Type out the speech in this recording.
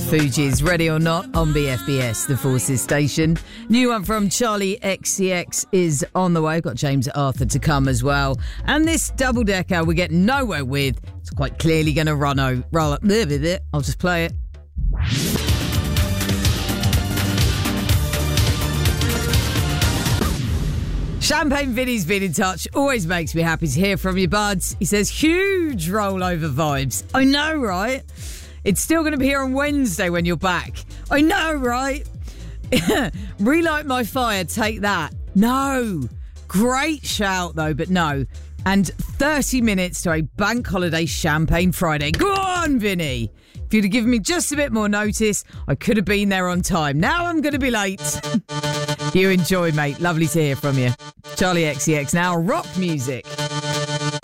Fugees, Ready or Not on BFBS, the Forces station. New one from Charlie XCX is on the way. Got James Arthur to come as well. And this double decker we get nowhere with. It's quite clearly going to roll up. I'll just play it. Champagne Vinny's been in touch. Always makes me happy to hear from you, buds. He says, huge rollover vibes. I know, right? It's still going to be here on Wednesday when you're back. I know, right? Relight my fire, take that. No. Great shout, though, but no. And 30 minutes to a bank holiday Champagne Friday. Go on, Vinny. If you'd have given me just a bit more notice, I could have been there on time. Now I'm going to be late. You enjoy, mate. Lovely to hear from you. Charlie XCX now, rock music.